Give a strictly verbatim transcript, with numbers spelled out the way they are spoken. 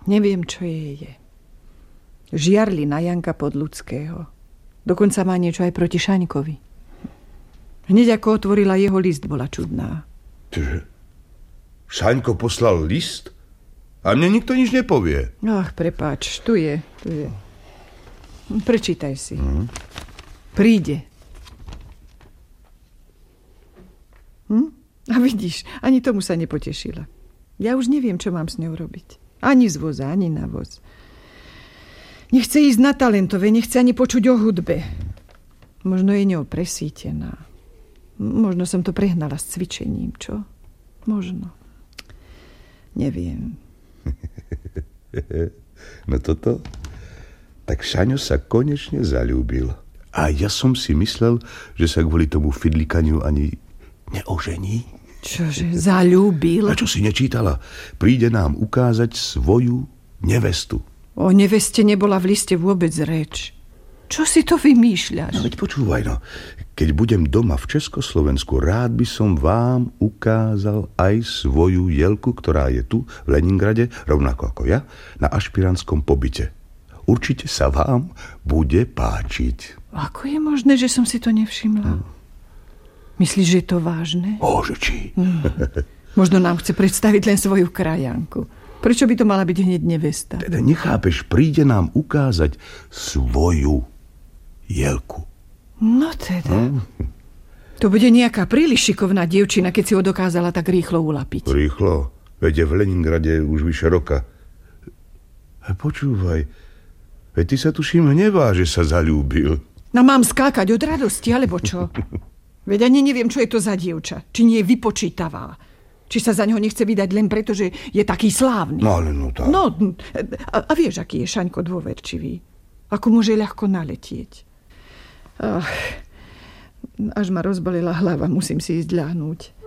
Neviem, čo jej je. Žiarli na Janka Podľudského. Dokonca má niečo aj proti Šaňkovi. Hneď ako otvorila jeho list, bola čudná. Čiže Šaňko poslal list? A mne nikto nič nepovie. Ach, prepáč, tu je, tu je. Prečítaj si. Mm. Príde. Hm? A vidíš, ani tomu sa nepotešila. Ja už neviem, čo mám s ňou robiť. Ani z voza, ani na voz. Nechce ísť na Talentové, nechce ani počuť o hudbe. Možno je ňou presítená. Možno som to prehnala s cvičením, čo? Možno. Neviem. No toto? Tak Šaňo sa konečne zaľúbil. A ja som si myslel, že sa kvôli tomu fidlikaniu ani neožení. Čože, zaľúbil? A čo si nečítala? Príde nám ukázať svoju nevestu. O neveste nebola v liste vôbec reč. Čo si to vymýšľaš? No veď počúvaj, no. Keď budem doma v Československu, rád by som vám ukázal aj svoju Jelku, ktorá je tu v Leningrade, rovnako ako ja, na ašpirantskom pobyte. Určite sa vám bude páčiť. Ako je možné, že som si to nevšimla? Hmm. Myslíš, že je to vážne? Bože, či? Hmm. Možno nám chce predstaviť len svoju krajanku. Prečo by to mala byť hneď nevesta? Teda nechápeš, príde nám ukázať svoju Jelku. No teda. Hmm. To bude nejaká príliš šikovná dievčina, keď si ho dokázala tak rýchlo ulapiť. Rýchlo? Veď je v Leningrade už vyše roka. A počúvaj, veď ty sa tuším hnevá, že sa zaľúbil. No mám skákať od radosti, alebo čo? Veď ani neviem, čo je to za dievča. Či nie je vypočítavá. Či sa za ňoho nechce vydať len preto, že je taký slávny. No ale no tak. No, a, a vieš, aký je Šaňko dôverčivý. Ako môže ľahko naletieť. Ach, až ma rozbolila hlava, musím si ísť ľahnúť.